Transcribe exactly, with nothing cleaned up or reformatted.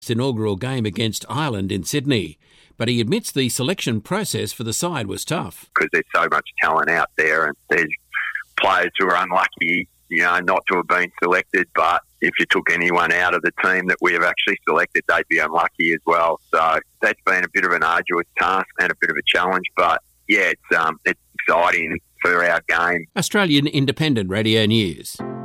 inaugural game against Ireland in Sydney. But he admits the selection process for the side was tough. Because there's so much talent out there and there's players who are unlucky, you know, not to have been selected. But if you took anyone out of the team that we have actually selected, they'd be unlucky as well. So that's been a bit of an arduous task and a bit of a challenge. But yeah, it's um, it's exciting for our game. Australian Independent Radio News.